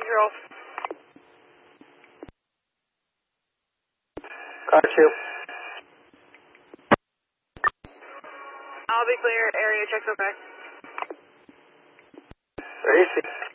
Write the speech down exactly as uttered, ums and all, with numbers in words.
control. Car two. I'll be clear. Area check's okay. Where is he?